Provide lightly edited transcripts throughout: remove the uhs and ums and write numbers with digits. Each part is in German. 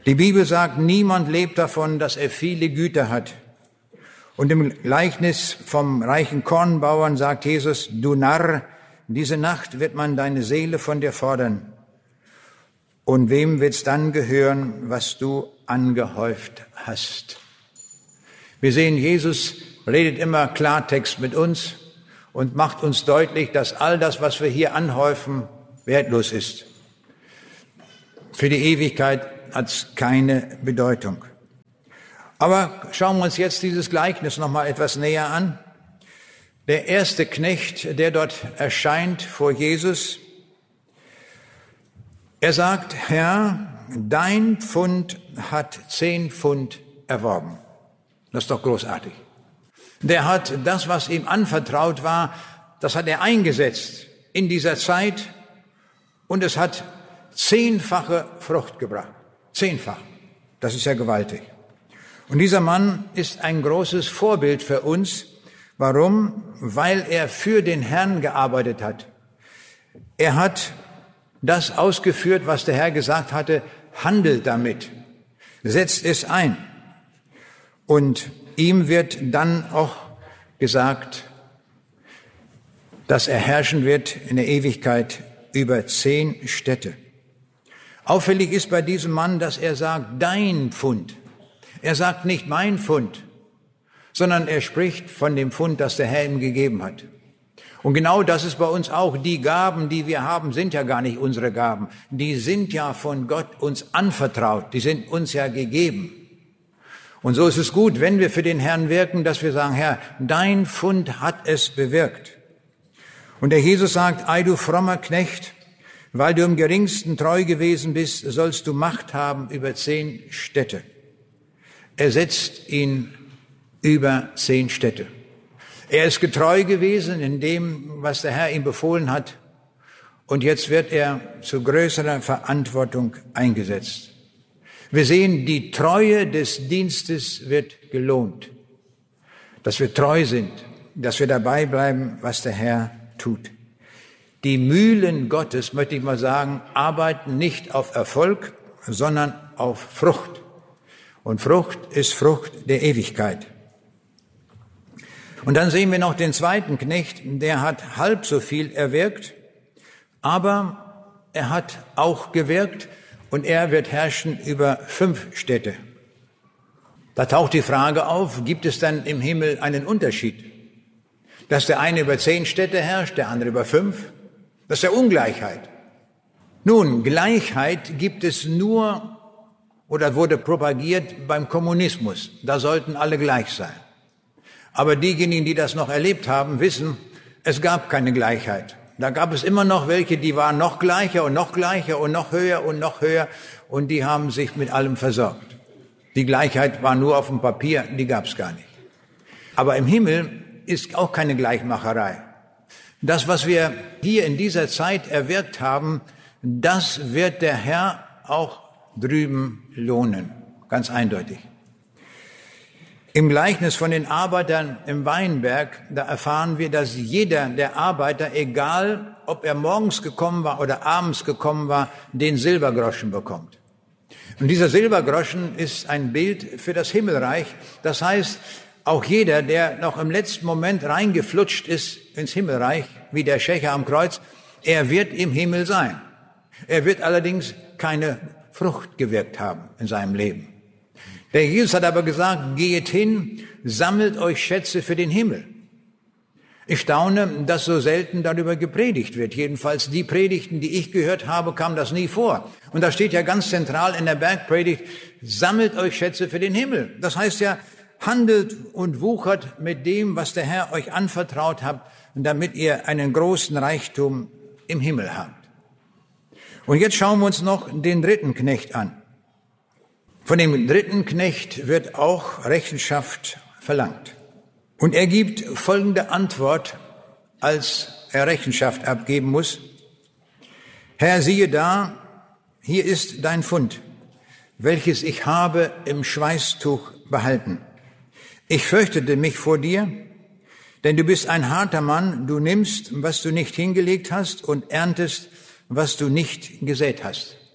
Die Bibel sagt, niemand lebt davon, dass er viele Güter hat. Und im Gleichnis vom reichen Kornbauern sagt Jesus, du Narr, diese Nacht wird man deine Seele von dir fordern. Und wem wird's dann gehören, was du angehäuft hast? Wir sehen, Jesus redet immer Klartext mit uns und macht uns deutlich, dass all das, was wir hier anhäufen, wertlos ist. Für die Ewigkeit hat es keine Bedeutung. Aber schauen wir uns jetzt dieses Gleichnis noch mal etwas näher an. Der erste Knecht, der dort erscheint vor Jesus, er sagt, Herr, dein Pfund hat 10 Pfund erworben. Das ist doch großartig. Der hat das, was ihm anvertraut war, das hat er eingesetzt in dieser Zeit und es hat 10-fache Frucht gebracht. 10-fach. Das ist ja gewaltig. Und dieser Mann ist ein großes Vorbild für uns. Warum? Weil er für den Herrn gearbeitet hat. Er hat das ausgeführt, was der Herr gesagt hatte, handelt damit, setzt es ein. Und ihm wird dann auch gesagt, dass er herrschen wird in der Ewigkeit über 10 Städte. Auffällig ist bei diesem Mann, dass er sagt, dein Pfund. Er sagt nicht mein Pfund, sondern er spricht von dem Pfund, das der Herr ihm gegeben hat. Und genau das ist bei uns auch. Die Gaben, die wir haben, sind ja gar nicht unsere Gaben. Die sind ja von Gott uns anvertraut. Die sind uns ja gegeben. Und so ist es gut, wenn wir für den Herrn wirken, dass wir sagen, Herr, dein Pfund hat es bewirkt. Und der Jesus sagt, ei du frommer Knecht, weil du im Geringsten treu gewesen bist, sollst du Macht haben über 10 Städte. Er setzt ihn über 10 Städte. Er ist getreu gewesen in dem, was der Herr ihm befohlen hat. Und jetzt wird er zu größerer Verantwortung eingesetzt. Wir sehen, die Treue des Dienstes wird gelohnt. Dass wir treu sind, dass wir dabei bleiben, was der Herr tut. Die Mühlen Gottes, möchte ich mal sagen, arbeiten nicht auf Erfolg, sondern auf Frucht. Und Frucht ist Frucht der Ewigkeit. Und dann sehen wir noch den zweiten Knecht, der hat halb so viel erwirkt, aber er hat auch gewirkt und er wird herrschen über 5 Städte. Da taucht die Frage auf, gibt es dann im Himmel einen Unterschied? Dass der eine über 10 Städte herrscht, der andere über 5? Das ist ja Ungleichheit. Nun, Gleichheit gibt es nur oder wurde propagiert beim Kommunismus. Da sollten alle gleich sein. Aber diejenigen, die das noch erlebt haben, wissen, es gab keine Gleichheit. Da gab es immer noch welche, die waren noch gleicher und noch gleicher und noch höher und die haben sich mit allem versorgt. Die Gleichheit war nur auf dem Papier, die gab es gar nicht. Aber im Himmel ist auch keine Gleichmacherei. Das, was wir hier in dieser Zeit erwirkt haben, das wird der Herr auch drüben lohnen. Ganz eindeutig. Im Gleichnis von den Arbeitern im Weinberg, da erfahren wir, dass jeder der Arbeiter, egal ob er morgens gekommen war oder abends gekommen war, den Silbergroschen bekommt. Und dieser Silbergroschen ist ein Bild für das Himmelreich. Das heißt, auch jeder, der noch im letzten Moment reingeflutscht ist ins Himmelreich, wie der Schächer am Kreuz, er wird im Himmel sein. Er wird allerdings keine Frucht gewirkt haben in seinem Leben. Der Jesus hat aber gesagt, geht hin, sammelt euch Schätze für den Himmel. Ich staune, dass so selten darüber gepredigt wird. Jedenfalls die Predigten, die ich gehört habe, kam das nie vor. Und da steht ja ganz zentral in der Bergpredigt, sammelt euch Schätze für den Himmel. Das heißt ja, handelt und wuchert mit dem, was der Herr euch anvertraut hat, damit ihr einen großen Reichtum im Himmel habt. Und jetzt schauen wir uns noch den dritten Knecht an. Von dem dritten Knecht wird auch Rechenschaft verlangt. Und er gibt folgende Antwort, als er Rechenschaft abgeben muss. Herr, siehe da, hier ist dein Pfund, welches ich habe im Schweißtuch behalten. Ich fürchtete mich vor dir, denn du bist ein harter Mann, du nimmst, was du nicht hingelegt hast und erntest, was du nicht gesät hast.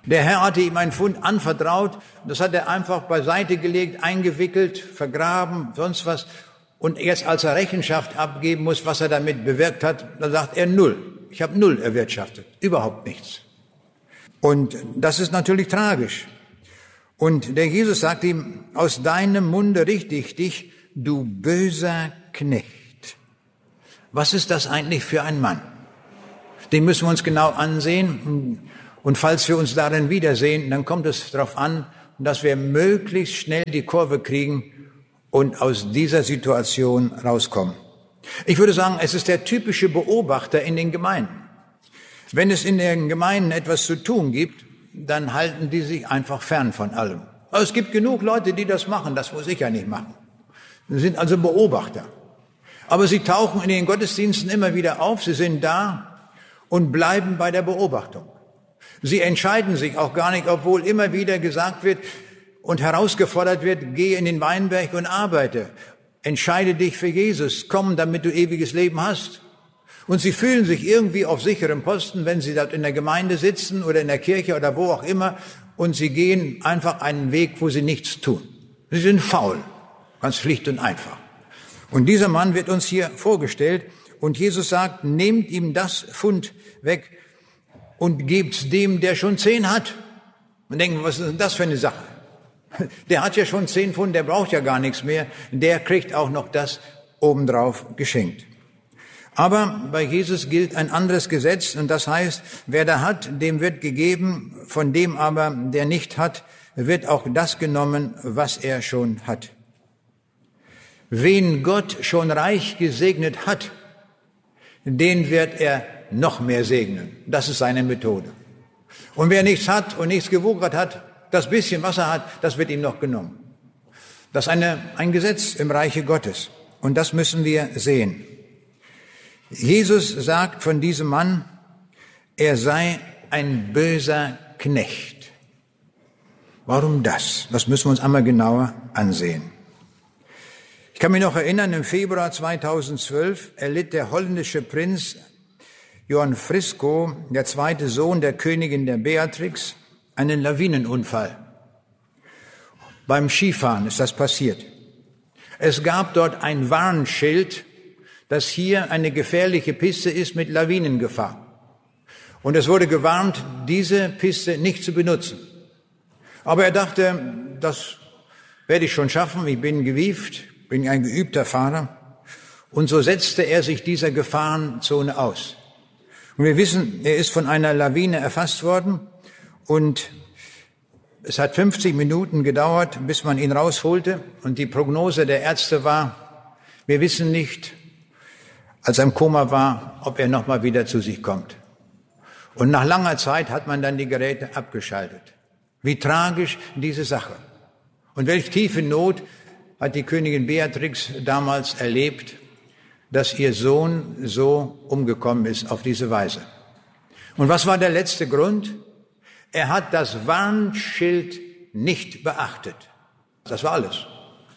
Der Herr hatte ihm einen Pfund anvertraut, das hat er einfach beiseite gelegt, eingewickelt, vergraben, sonst was. Und erst als er Rechenschaft abgeben muss, was er damit bewirkt hat, da sagt er 0. Ich habe 0 erwirtschaftet, überhaupt nichts. Und das ist natürlich tragisch. Und der Jesus sagt ihm, aus deinem Munde richte ich dich, du böser Knecht. Was ist das eigentlich für ein Mann? Den müssen wir uns genau ansehen. Und falls wir uns darin wiedersehen, dann kommt es darauf an, dass wir möglichst schnell die Kurve kriegen und aus dieser Situation rauskommen. Ich würde sagen, es ist der typische Beobachter in den Gemeinden. Wenn es in den Gemeinden etwas zu tun gibt, dann halten die sich einfach fern von allem. Aber es gibt genug Leute, die das machen, das muss ich ja nicht machen. Sie sind also Beobachter. Aber sie tauchen in den Gottesdiensten immer wieder auf, sie sind da und bleiben bei der Beobachtung. Sie entscheiden sich auch gar nicht, obwohl immer wieder gesagt wird und herausgefordert wird, gehe in den Weinberg und arbeite. Entscheide dich für Jesus, komm, damit du ewiges Leben hast. Und sie fühlen sich irgendwie auf sicherem Posten, wenn sie dort in der Gemeinde sitzen oder in der Kirche oder wo auch immer, und sie gehen einfach einen Weg, wo sie nichts tun. Sie sind faul, ganz schlicht und einfach. Und dieser Mann wird uns hier vorgestellt und Jesus sagt, nehmt ihm das Pfund weg und gebt's dem, der schon 10 hat. Und denken, was ist denn das für eine Sache? Der hat ja schon 10 Pfund, der braucht ja gar nichts mehr. Der kriegt auch noch das obendrauf geschenkt. Aber bei Jesus gilt ein anderes Gesetz und das heißt, wer da hat, dem wird gegeben, von dem aber, der nicht hat, wird auch das genommen, was er schon hat. Wen Gott schon reich gesegnet hat, den wird er noch mehr segnen. Das ist seine Methode. Und wer nichts hat und nichts gewuchert hat, das bisschen, was er hat, das wird ihm noch genommen. Das ist ein Gesetz im Reiche Gottes. Und das müssen wir sehen. Jesus sagt von diesem Mann, er sei ein böser Knecht. Warum das? Das müssen wir uns einmal genauer ansehen. Ich kann mich noch erinnern, im Februar 2012 erlitt der holländische Prinz Johan Frisco, der zweite Sohn der Königin der Beatrix, einen Lawinenunfall. Beim Skifahren ist das passiert. Es gab dort ein Warnschild, dass hier eine gefährliche Piste ist mit Lawinengefahr. Und es wurde gewarnt, diese Piste nicht zu benutzen. Aber er dachte, das werde ich schon schaffen, ich bin gewieft, bin ein geübter Fahrer. Und so setzte er sich dieser Gefahrenzone aus. Und wir wissen, er ist von einer Lawine erfasst worden und es hat 50 Minuten gedauert, bis man ihn rausholte. Und die Prognose der Ärzte war, wir wissen nicht, als er im Koma war, ob er nochmal wieder zu sich kommt. Und nach langer Zeit hat man dann die Geräte abgeschaltet. Wie tragisch diese Sache. Und welch tiefe Not hat die Königin Beatrix damals erlebt, dass ihr Sohn so umgekommen ist auf diese Weise. Und was war der letzte Grund? Er hat das Warnschild nicht beachtet. Das war alles.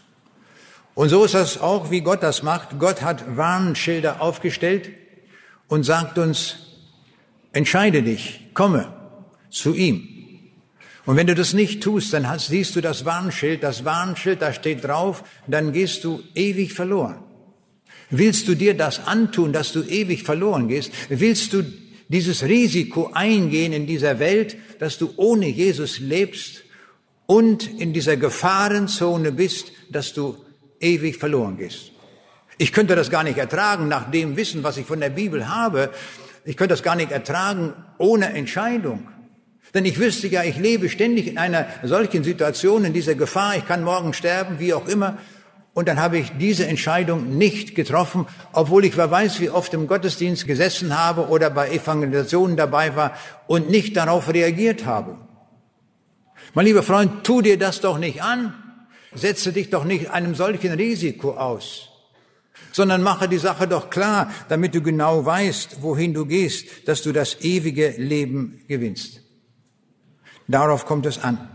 Und so ist das auch, wie Gott das macht. Gott hat Warnschilder aufgestellt und sagt uns, entscheide dich, komme zu ihm. Und wenn du das nicht tust, dann siehst du das Warnschild, da steht drauf, dann gehst du ewig verloren. Willst du dir das antun, dass du ewig verloren gehst? Willst du dieses Risiko eingehen in dieser Welt, dass du ohne Jesus lebst und in dieser Gefahrenzone bist, dass du ewig verloren gehst? Ich könnte das gar nicht ertragen, nach dem Wissen, was ich von der Bibel habe. Ich könnte das gar nicht ertragen ohne Entscheidung. Denn ich wüsste ja, ich lebe ständig in einer solchen Situation, in dieser Gefahr, ich kann morgen sterben, wie auch immer. Und dann habe ich diese Entscheidung nicht getroffen, obwohl ich wer weiß, wie oft im Gottesdienst gesessen habe oder bei Evangelisationen dabei war und nicht darauf reagiert habe. Mein lieber Freund, tu dir das doch nicht an. Setze dich doch nicht einem solchen Risiko aus, sondern mache die Sache doch klar, damit du genau weißt, wohin du gehst, dass du das ewige Leben gewinnst. Darauf kommt es an.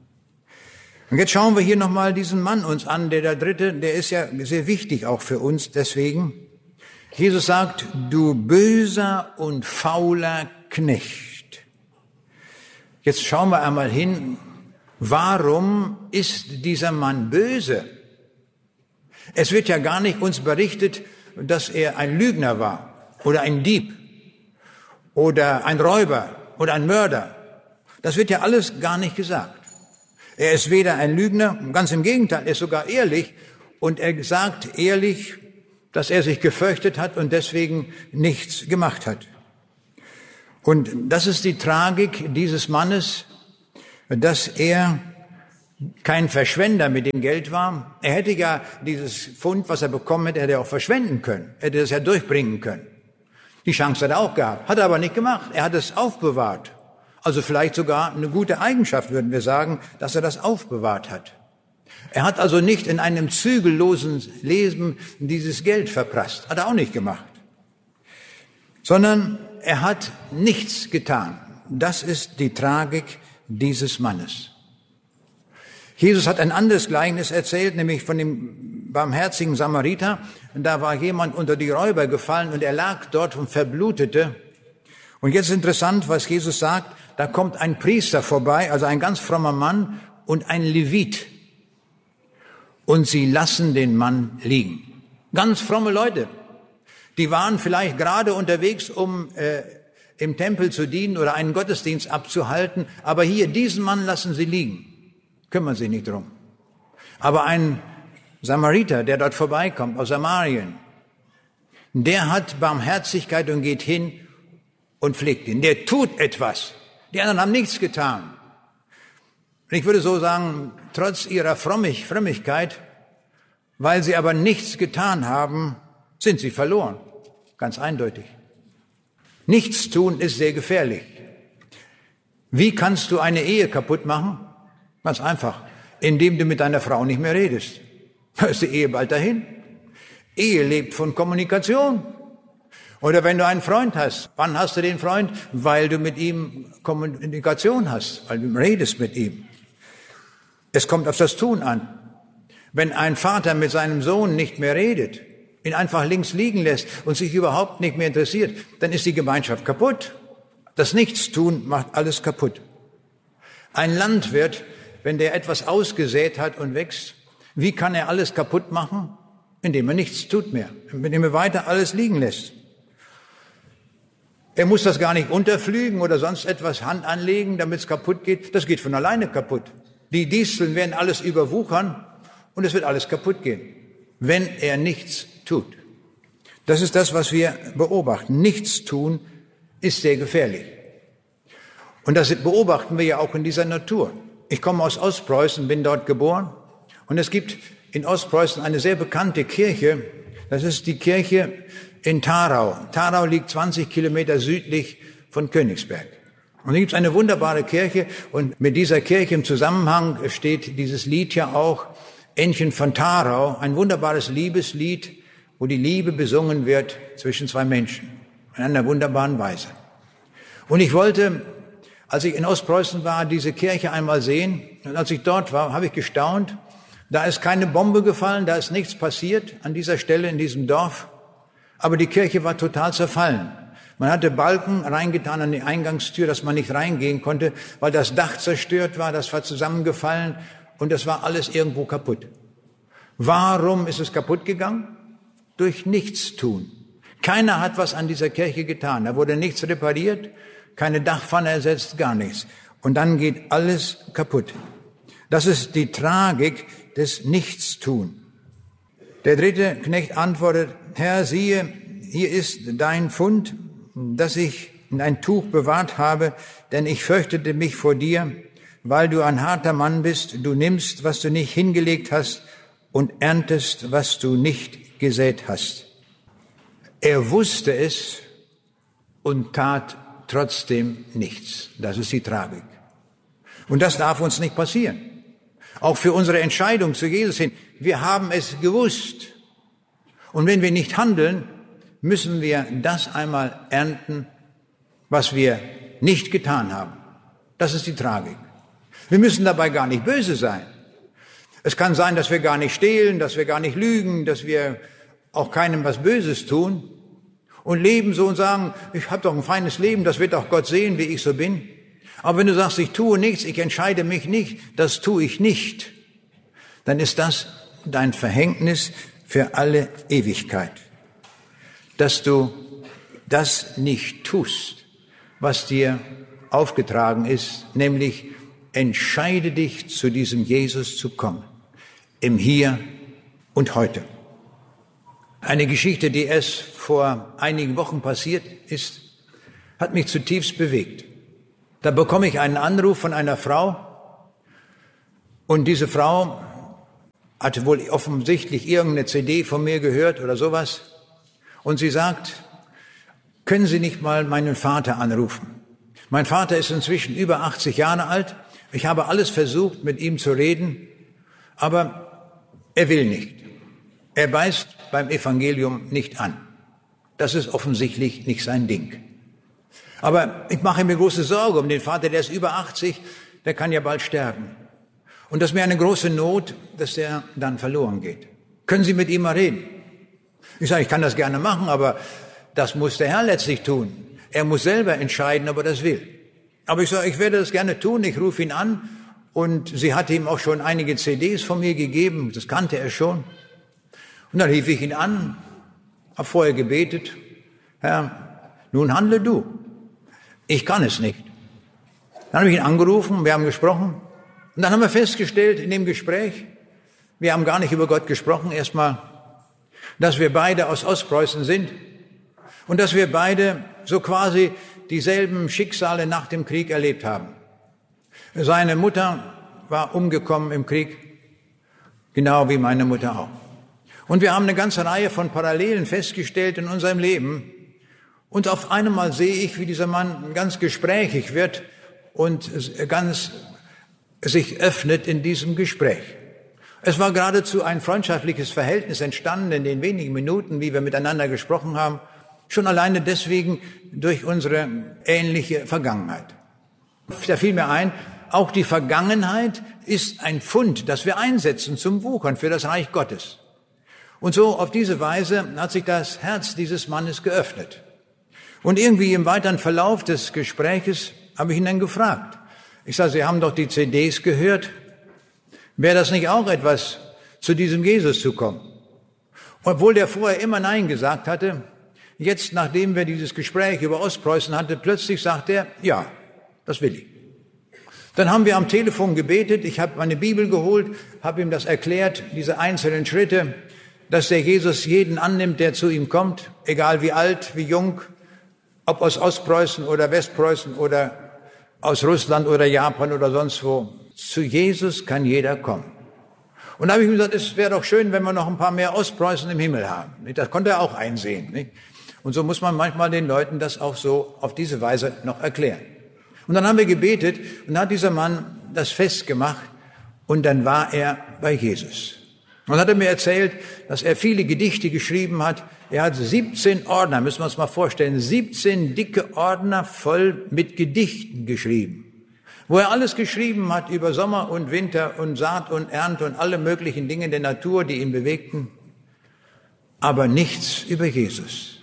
Und jetzt schauen wir hier nochmal diesen Mann uns an, der dritte, der ist ja sehr wichtig auch für uns, deswegen. Jesus sagt, du böser und fauler Knecht. Jetzt schauen wir einmal hin, warum ist dieser Mann böse? Es wird ja gar nicht uns berichtet, dass er ein Lügner war oder ein Dieb oder ein Räuber oder ein Mörder. Das wird ja alles gar nicht gesagt. Er ist weder ein Lügner, ganz im Gegenteil, er ist sogar ehrlich und er sagt ehrlich, dass er sich gefürchtet hat und deswegen nichts gemacht hat. Und das ist die Tragik dieses Mannes, dass er kein Verschwender mit dem Geld war. Er hätte ja dieses Pfund, was er bekommen hätte, hätte er auch verschwenden können, hätte das ja durchbringen können. Die Chance hat er auch gehabt, hat er aber nicht gemacht. Er hat es aufbewahrt. Also vielleicht sogar eine gute Eigenschaft, würden wir sagen, dass er das aufbewahrt hat. Er hat also nicht in einem zügellosen Leben dieses Geld verprasst. Hat er auch nicht gemacht. Sondern er hat nichts getan. Das ist die Tragik dieses Mannes. Jesus hat ein anderes Gleichnis erzählt, nämlich von dem barmherzigen Samariter. Da war jemand unter die Räuber gefallen und er lag dort und verblutete. Und jetzt ist interessant, was Jesus sagt. Da kommt ein Priester vorbei, also ein ganz frommer Mann und ein Levit. Und sie lassen den Mann liegen. Ganz fromme Leute. Die waren vielleicht gerade unterwegs, um im Tempel zu dienen oder einen Gottesdienst abzuhalten. Aber hier, diesen Mann lassen sie liegen. Kümmern sich nicht drum. Aber ein Samariter, der dort vorbeikommt, aus Samarien, der hat Barmherzigkeit und geht hin und pflegt ihn. Der tut etwas. Die anderen haben nichts getan. Und ich würde so sagen, trotz ihrer Frömmigkeit, weil sie aber nichts getan haben, sind sie verloren. Ganz eindeutig. Nichts tun ist sehr gefährlich. Wie kannst du eine Ehe kaputt machen? Ganz einfach, indem du mit deiner Frau nicht mehr redest. Da ist die Ehe bald dahin. Ehe lebt von Kommunikation. Oder wenn du einen Freund hast, wann hast du den Freund? Weil du mit ihm Kommunikation hast, weil du redest mit ihm. Es kommt auf das Tun an. Wenn ein Vater mit seinem Sohn nicht mehr redet, ihn einfach links liegen lässt und sich überhaupt nicht mehr interessiert, dann ist die Gemeinschaft kaputt. Das Nichtstun macht alles kaputt. Ein Landwirt, wenn der etwas ausgesät hat und wächst, wie kann er alles kaputt machen? Indem er nichts tut mehr, indem er weiter alles liegen lässt. Er muss das gar nicht unterpflügen oder sonst etwas Hand anlegen, damit es kaputt geht. Das geht von alleine kaputt. Die Disteln werden alles überwuchern und es wird alles kaputt gehen, wenn er nichts tut. Das ist das, was wir beobachten. Nichts tun ist sehr gefährlich. Und das beobachten wir ja auch in dieser Natur. Ich komme aus Ostpreußen, bin dort geboren. Und es gibt in Ostpreußen eine sehr bekannte Kirche. Das ist die Kirche in Tharau. Tharau liegt 20 Kilometer südlich von Königsberg. Und hier gibt es eine wunderbare Kirche. Und mit dieser Kirche im Zusammenhang steht dieses Lied ja auch, Ännchen von Tharau, ein wunderbares Liebeslied, wo die Liebe besungen wird zwischen zwei Menschen. In einer wunderbaren Weise. Und ich wollte, als ich in Ostpreußen war, diese Kirche einmal sehen. Und als ich dort war, habe ich gestaunt. Da ist keine Bombe gefallen, da ist nichts passiert an dieser Stelle in diesem Dorf. Aber die Kirche war total zerfallen. Man hatte Balken reingetan an die Eingangstür, dass man nicht reingehen konnte, weil das Dach zerstört war, das war zusammengefallen und das war alles irgendwo kaputt. Warum ist es kaputt gegangen? Durch Nichtstun. Keiner hat was an dieser Kirche getan. Da wurde nichts repariert, keine Dachpfanne ersetzt, gar nichts. Und dann geht alles kaputt. Das ist die Tragik des Nichtstun. Der dritte Knecht antwortet, Herr, siehe, hier ist dein Pfund, das ich in ein Tuch bewahrt habe, denn ich fürchtete mich vor dir, weil du ein harter Mann bist. Du nimmst, was du nicht hingelegt hast, und erntest, was du nicht gesät hast. Er wusste es und tat trotzdem nichts. Das ist die Tragik. Und das darf uns nicht passieren. Auch für unsere Entscheidung zu Jesus hin. Wir haben es gewusst. Und wenn wir nicht handeln, müssen wir das einmal ernten, was wir nicht getan haben. Das ist die Tragik. Wir müssen dabei gar nicht böse sein. Es kann sein, dass wir gar nicht stehlen, dass wir gar nicht lügen, dass wir auch keinem was Böses tun und leben so und sagen, ich habe doch ein feines Leben, das wird auch Gott sehen, wie ich so bin. Aber wenn du sagst, ich tue nichts, ich entscheide mich nicht, das tue ich nicht, dann ist das dein Verhängnis für alle Ewigkeit. Dass du das nicht tust, was dir aufgetragen ist, nämlich entscheide dich, zu diesem Jesus zu kommen, im Hier und Heute. Eine Geschichte, die erst vor einigen Wochen passiert ist, hat mich zutiefst bewegt. Da bekomme ich einen Anruf von einer Frau und diese Frau hatte wohl offensichtlich irgendeine CD von mir gehört oder sowas und sie sagt, können Sie nicht mal meinen Vater anrufen? Mein Vater ist inzwischen über 80 Jahre alt. Ich habe alles versucht, mit ihm zu reden, aber er will nicht. Er beißt beim Evangelium nicht an. Das ist offensichtlich nicht sein Ding. Aber ich mache mir große Sorge um den Vater, der ist über 80, der kann ja bald sterben. Und das ist mir eine große Not, dass der dann verloren geht. Können Sie mit ihm mal reden? Ich sage, ich kann das gerne machen, aber das muss der Herr letztlich tun. Er muss selber entscheiden, ob er das will. Aber ich sage, ich werde das gerne tun, ich rufe ihn an und sie hatte ihm auch schon einige CDs von mir gegeben, das kannte er schon. Und dann rief ich ihn an, habe vorher gebetet, Herr, nun handle du. Ich kann es nicht. Dann habe ich ihn angerufen, wir haben gesprochen. Und dann haben wir festgestellt in dem Gespräch, wir haben gar nicht über Gott gesprochen, erstmal, dass wir beide aus Ostpreußen sind und dass wir beide so quasi dieselben Schicksale nach dem Krieg erlebt haben. Seine Mutter war umgekommen im Krieg, genau wie meine Mutter auch. Und wir haben eine ganze Reihe von Parallelen festgestellt in unserem Leben. Und auf einmal sehe ich, wie dieser Mann ganz gesprächig wird und ganz sich öffnet in diesem Gespräch. Es war geradezu ein freundschaftliches Verhältnis entstanden in den wenigen Minuten, wie wir miteinander gesprochen haben, schon alleine deswegen durch unsere ähnliche Vergangenheit. Da fiel mir ein, auch die Vergangenheit ist ein Pfund, das wir einsetzen zum Wuchern für das Reich Gottes. Und so auf diese Weise hat sich das Herz dieses Mannes geöffnet. Und irgendwie im weiteren Verlauf des Gespräches habe ich ihn dann gefragt. Ich sage, Sie haben doch die CDs gehört. Wäre das nicht auch etwas, zu diesem Jesus zu kommen? Obwohl der vorher immer Nein gesagt hatte, jetzt, nachdem wir dieses Gespräch über Ostpreußen hatten, plötzlich sagt er, ja, das will ich. Dann haben wir am Telefon gebetet, ich habe meine Bibel geholt, habe ihm das erklärt, diese einzelnen Schritte, dass der Jesus jeden annimmt, der zu ihm kommt, egal wie alt, wie jung, ob aus Ostpreußen oder Westpreußen oder aus Russland oder Japan oder sonst wo. Zu Jesus kann jeder kommen. Und da habe ich ihm gesagt, es wäre doch schön, wenn wir noch ein paar mehr Ostpreußen im Himmel haben. Das konnte er auch einsehen. Nicht? Und so muss man manchmal den Leuten das auch so auf diese Weise noch erklären. Und dann haben wir gebetet und dann hat dieser Mann das festgemacht und dann war er bei Jesus. Und dann hat er mir erzählt, dass er viele Gedichte geschrieben hat. Er hat 17 Ordner, müssen wir uns mal vorstellen, 17 dicke Ordner voll mit Gedichten geschrieben. Wo er alles geschrieben hat über Sommer und Winter und Saat und Ernte und alle möglichen Dinge der Natur, die ihn bewegten. Aber nichts über Jesus.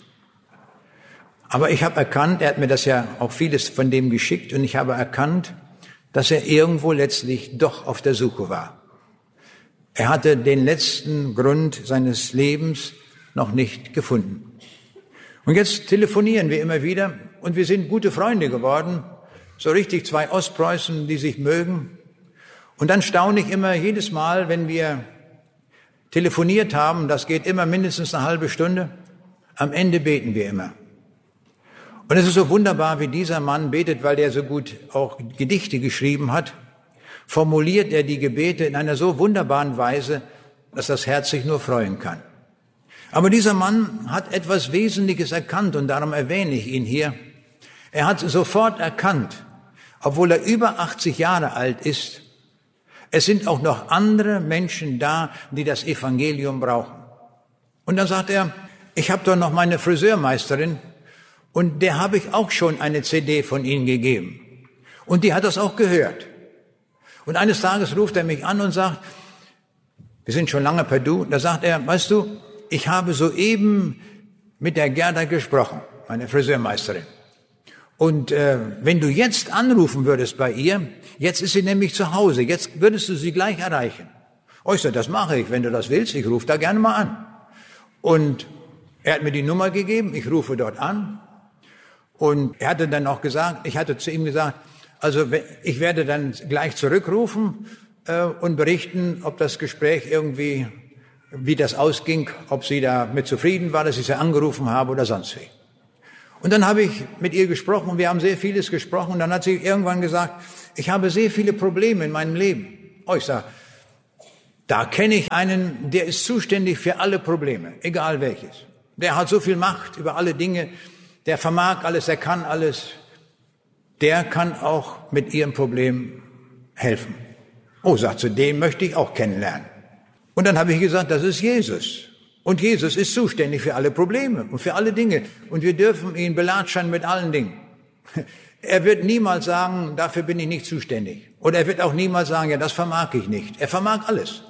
Aber ich habe erkannt, er hat mir das ja auch vieles von dem geschickt und ich habe erkannt, dass er irgendwo letztlich doch auf der Suche war. Er hatte den letzten Grund seines Lebens noch nicht gefunden. Und jetzt telefonieren wir immer wieder und wir sind gute Freunde geworden, so richtig zwei Ostpreußen, die sich mögen. Und dann staune ich immer jedes Mal, wenn wir telefoniert haben, das geht immer mindestens eine halbe Stunde, am Ende beten wir immer. Und es ist so wunderbar, wie dieser Mann betet, weil der so gut auch Gedichte geschrieben hat, formuliert er die Gebete in einer so wunderbaren Weise, dass das Herz sich nur freuen kann. Aber dieser Mann hat etwas Wesentliches erkannt und darum erwähne ich ihn hier. Er hat sofort erkannt, obwohl er über 80 Jahre alt ist, es sind auch noch andere Menschen da, die das Evangelium brauchen. Und dann sagt er, ich habe doch noch meine Friseurmeisterin und der habe ich auch schon eine CD von Ihnen gegeben. Und die hat das auch gehört. Und eines Tages ruft er mich an und sagt, wir sind schon lange per Du, da sagt er, weißt du, ich habe soeben mit der Gerda gesprochen, meine Friseurmeisterin. Und wenn du jetzt anrufen würdest bei ihr, jetzt ist sie nämlich zu Hause, jetzt würdest du sie gleich erreichen. Oh, ich sag, das mache ich, wenn du das willst, ich rufe da gerne mal an. Und er hat mir die Nummer gegeben, ich rufe dort an. Und er hatte dann auch gesagt, ich hatte zu ihm gesagt, also ich werde dann gleich zurückrufen und berichten, ob das Gespräch irgendwie, wie das ausging, ob sie damit zufrieden war, dass ich sie angerufen habe oder sonst wie. Und dann habe ich mit ihr gesprochen, wir haben sehr vieles gesprochen und dann hat sie irgendwann gesagt, ich habe sehr viele Probleme in meinem Leben. Oh, ich sage, da kenne ich einen, der ist zuständig für alle Probleme, egal welches. Der hat so viel Macht über alle Dinge, der vermag alles, der kann alles. Der kann auch mit ihrem Problem helfen. Oh, sagt sie, den möchte ich auch kennenlernen. Und dann habe ich gesagt, das ist Jesus. Und Jesus ist zuständig für alle Probleme und für alle Dinge. Und wir dürfen ihn belatschern mit allen Dingen. Er wird niemals sagen, dafür bin ich nicht zuständig. Oder er wird auch niemals sagen, ja, das vermag ich nicht. Er vermag alles.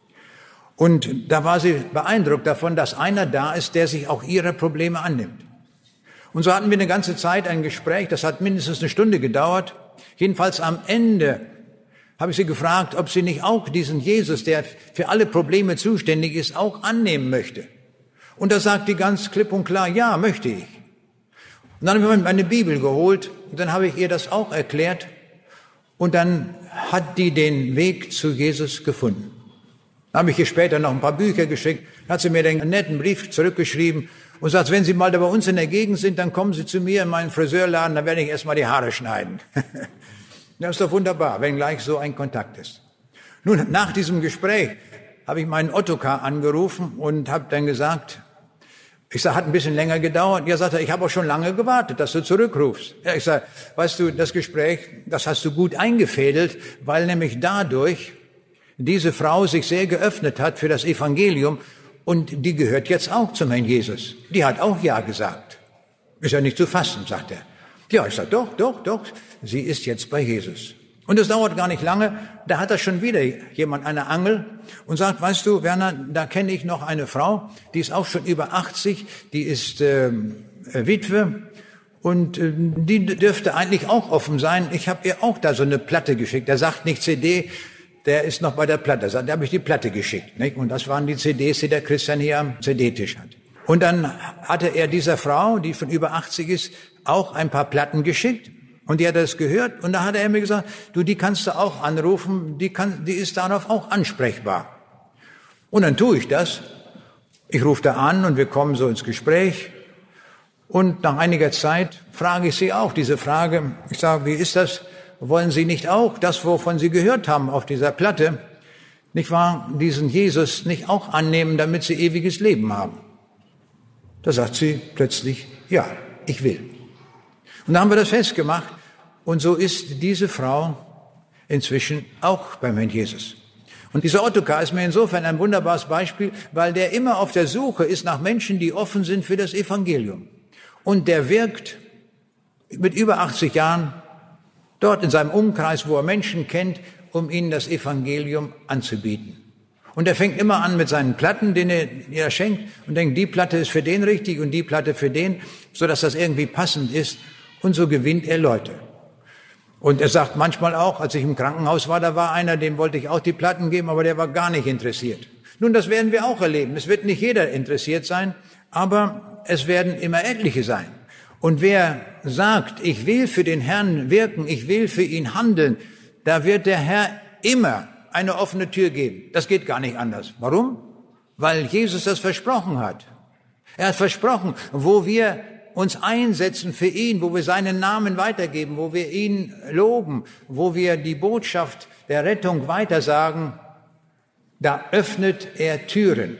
Und da war sie beeindruckt davon, dass einer da ist, der sich auch ihrer Probleme annimmt. Und so hatten wir eine ganze Zeit ein Gespräch, das hat mindestens eine Stunde gedauert. Jedenfalls am Ende habe ich sie gefragt, ob sie nicht auch diesen Jesus, der für alle Probleme zuständig ist, auch annehmen möchte. Und da sagt die ganz klipp und klar, ja, möchte ich. Und dann habe ich meine Bibel geholt und dann habe ich ihr das auch erklärt und dann hat die den Weg zu Jesus gefunden. Dann habe ich ihr später noch ein paar Bücher geschickt, hat sie mir einen netten Brief zurückgeschrieben und sagt, wenn Sie mal da bei uns in der Gegend sind, dann kommen Sie zu mir in meinen Friseurladen, dann werde ich erstmal die Haare schneiden. Das ist doch wunderbar, wenn gleich so ein Kontakt ist. Nun, nach diesem Gespräch habe ich meinen Ottokar angerufen und habe dann gesagt, ich sage, hat ein bisschen länger gedauert. Ja, sagt er, ich habe auch schon lange gewartet, dass du zurückrufst. Ja, ich sage, weißt du, das Gespräch, das hast du gut eingefädelt, weil nämlich dadurch diese Frau sich sehr geöffnet hat für das Evangelium und die gehört jetzt auch zum Herrn Jesus. Die hat auch Ja gesagt. Ist ja nicht zu fassen, sagt er. Ja, ich sage, doch, sie ist jetzt bei Jesus. Und es dauert gar nicht lange, da hat er schon wieder jemand eine Angel und sagt, weißt du, Werner, da kenne ich noch eine Frau, die ist auch schon über 80, die ist Witwe und die dürfte eigentlich auch offen sein. Ich habe ihr auch da so eine Platte geschickt. Der sagt nicht CD, der ist noch bei der Platte. Da habe ich die Platte geschickt. Nicht? Und das waren die CDs, die der Christian hier am CD-Tisch hat. Und dann hatte er dieser Frau, die von über 80 ist, auch ein paar Platten geschickt. Und die hat das gehört. Und da hat er mir gesagt, du, die kannst du auch anrufen, die ist darauf auch ansprechbar. Und dann tue ich das. Ich rufe da an und wir kommen so ins Gespräch. Und nach einiger Zeit frage ich sie auch diese Frage. Ich sage, wie ist das? Wollen Sie nicht auch das, wovon Sie gehört haben auf dieser Platte, nicht wahr, diesen Jesus nicht auch annehmen, damit Sie ewiges Leben haben? Da sagt sie plötzlich, ja, ich will. Und da haben wir das festgemacht. Und so ist diese Frau inzwischen auch beim Herrn Jesus. Und dieser Ottokar ist mir insofern ein wunderbares Beispiel, weil der immer auf der Suche ist nach Menschen, die offen sind für das Evangelium. Und der wirkt mit über 80 Jahren dort in seinem Umkreis, wo er Menschen kennt, um ihnen das Evangelium anzubieten. Und er fängt immer an mit seinen Platten, denen er schenkt, und denkt, die Platte ist für den richtig und die Platte für den, sodass das irgendwie passend ist. Und so gewinnt er Leute. Und er sagt manchmal auch, als ich im Krankenhaus war, da war einer, dem wollte ich auch die Platten geben, aber der war gar nicht interessiert. Nun, das werden wir auch erleben. Es wird nicht jeder interessiert sein, aber es werden immer etliche sein. Und wer sagt, ich will für den Herrn wirken, ich will für ihn handeln, da wird der Herr immer eine offene Tür geben. Das geht gar nicht anders. Warum? Weil Jesus das versprochen hat. Er hat versprochen, wo wir uns einsetzen für ihn, wo wir seinen Namen weitergeben, wo wir ihn loben, wo wir die Botschaft der Rettung weitersagen, da öffnet er Türen.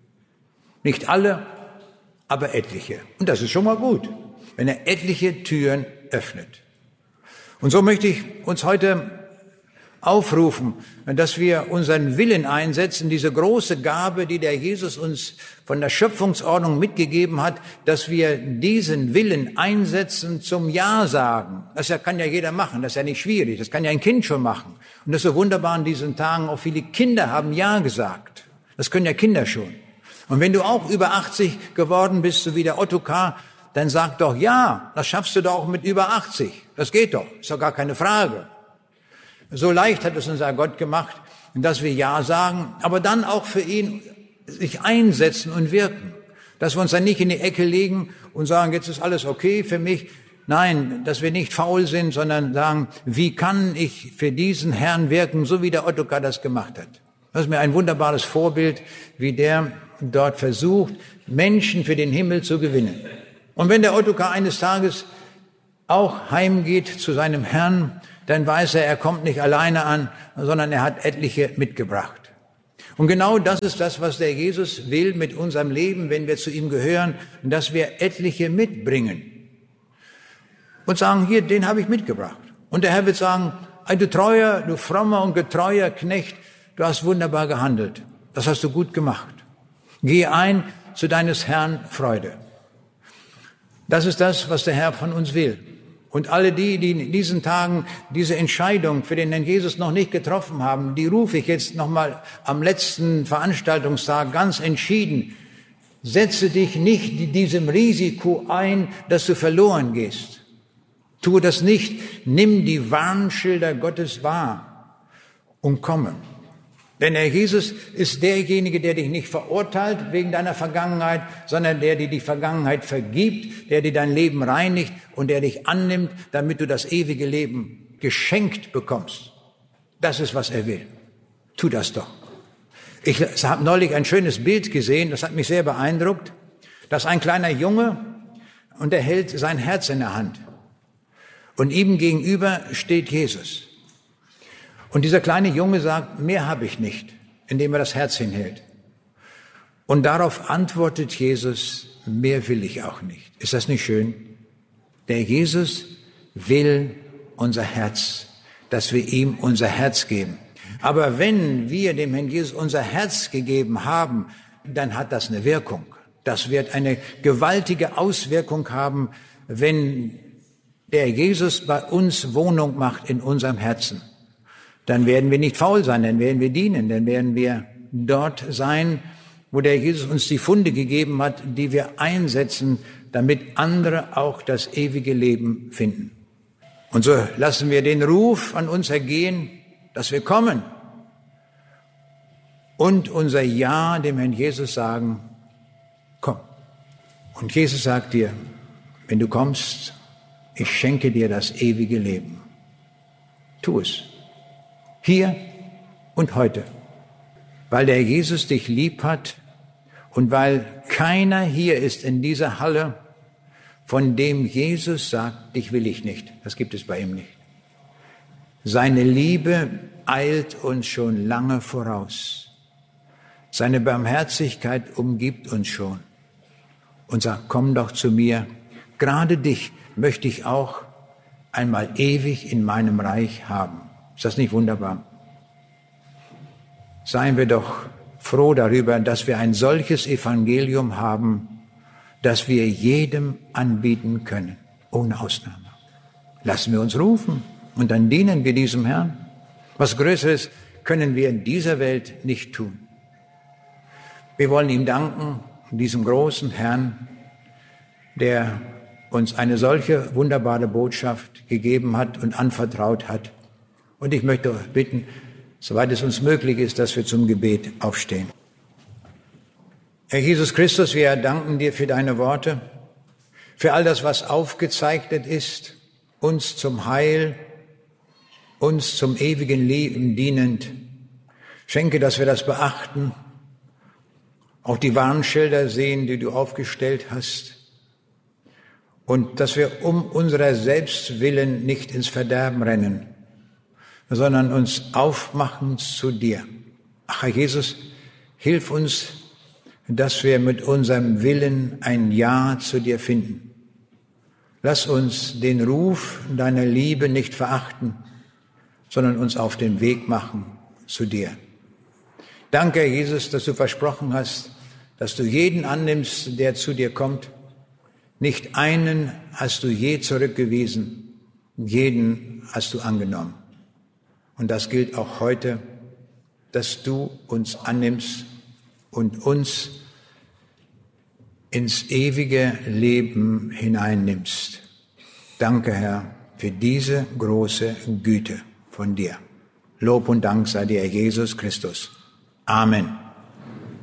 Nicht alle, aber etliche. Und das ist schon mal gut, wenn er etliche Türen öffnet. Und so möchte ich uns heute aufrufen, dass wir unseren Willen einsetzen, diese große Gabe, die der Jesus uns von der Schöpfungsordnung mitgegeben hat, dass wir diesen Willen einsetzen zum Ja sagen. Das kann ja jeder machen, das ist ja nicht schwierig, das kann ja ein Kind schon machen. Und das ist so wunderbar in diesen Tagen, auch viele Kinder haben Ja gesagt. Das können ja Kinder schon. Und wenn du auch über 80 geworden bist, so wie der Ottokar, dann sag doch ja, das schaffst du doch auch mit über 80. Das geht doch, ist doch gar keine Frage. So leicht hat es unser Gott gemacht, dass wir ja sagen, aber dann auch für ihn sich einsetzen und wirken. Dass wir uns dann nicht in die Ecke legen und sagen, jetzt ist alles okay für mich. Nein, dass wir nicht faul sind, sondern sagen, wie kann ich für diesen Herrn wirken, so wie der Ottokar das gemacht hat. Das ist mir ein wunderbares Vorbild, wie der dort versucht, Menschen für den Himmel zu gewinnen. Und wenn der Ottokar eines Tages auch heimgeht zu seinem Herrn, dann weiß er kommt nicht alleine an, sondern er hat etliche mitgebracht. Und genau das ist das, was der Jesus will mit unserem Leben, wenn wir zu ihm gehören, dass wir etliche mitbringen. Und sagen, hier, den habe ich mitgebracht. Und der Herr wird sagen, du treuer, du frommer und getreuer Knecht, du hast wunderbar gehandelt. Das hast du gut gemacht. Geh ein zu deines Herrn Freude. Das ist das, was der Herr von uns will. Und alle die in diesen Tagen diese Entscheidung für den Herrn Jesus noch nicht getroffen haben, die rufe ich jetzt nochmal am letzten Veranstaltungstag ganz entschieden. Setze dich nicht diesem Risiko ein, dass du verloren gehst. Tue das nicht. Nimm die Warnschilder Gottes wahr und komme. Denn der Jesus ist derjenige, der dich nicht verurteilt wegen deiner Vergangenheit, sondern der dir die Vergangenheit vergibt, der dir dein Leben reinigt und der dich annimmt, damit du das ewige Leben geschenkt bekommst. Das ist, was er will. Tu das doch. Ich habe neulich ein schönes Bild gesehen, das hat mich sehr beeindruckt. Das ist ein kleiner Junge und er hält sein Herz in der Hand. Und ihm gegenüber steht Jesus. Und dieser kleine Junge sagt, mehr habe ich nicht, indem er das Herz hinhält. Und darauf antwortet Jesus, mehr will ich auch nicht. Ist das nicht schön? Der Jesus will unser Herz, dass wir ihm unser Herz geben. Aber wenn wir dem Herrn Jesus unser Herz gegeben haben, dann hat das eine Wirkung. Das wird eine gewaltige Auswirkung haben, wenn der Jesus bei uns Wohnung macht in unserem Herzen. Dann werden wir nicht faul sein, dann werden wir dienen, dann werden wir dort sein, wo der Jesus uns die Funde gegeben hat, die wir einsetzen, damit andere auch das ewige Leben finden. Und so lassen wir den Ruf an uns ergehen, dass wir kommen und unser Ja dem Herrn Jesus sagen, komm. Und Jesus sagt dir, wenn du kommst, ich schenke dir das ewige Leben. Tu es. Hier und heute. Weil der Jesus dich lieb hat und weil keiner hier ist in dieser Halle, von dem Jesus sagt, dich will ich nicht. Das gibt es bei ihm nicht. Seine Liebe eilt uns schon lange voraus. Seine Barmherzigkeit umgibt uns schon und sagt, komm doch zu mir. Gerade dich möchte ich auch einmal ewig in meinem Reich haben. Ist das nicht wunderbar? Seien wir doch froh darüber, dass wir ein solches Evangelium haben, das wir jedem anbieten können, ohne Ausnahme. Lassen wir uns rufen und dann dienen wir diesem Herrn. Was Größeres können wir in dieser Welt nicht tun. Wir wollen ihm danken, diesem großen Herrn, der uns eine solche wunderbare Botschaft gegeben hat und anvertraut hat. Und ich möchte bitten, soweit es uns möglich ist, dass wir zum Gebet aufstehen. Herr Jesus Christus, wir danken dir für deine Worte, für all das, was aufgezeichnet ist, uns zum Heil, uns zum ewigen Leben dienend. Schenke, dass wir das beachten, auch die Warnschilder sehen, die du aufgestellt hast, und dass wir um unserer selbst willen nicht ins Verderben rennen, sondern uns aufmachen zu dir. Ach, Herr Jesus, hilf uns, dass wir mit unserem Willen ein Ja zu dir finden. Lass uns den Ruf deiner Liebe nicht verachten, sondern uns auf den Weg machen zu dir. Danke, Herr Jesus, dass du versprochen hast, dass du jeden annimmst, der zu dir kommt. Nicht einen hast du je zurückgewiesen, jeden hast du angenommen. Und das gilt auch heute, dass du uns annimmst und uns ins ewige Leben hineinnimmst. Danke, Herr, für diese große Güte von dir. Lob und Dank sei dir, Jesus Christus. Amen.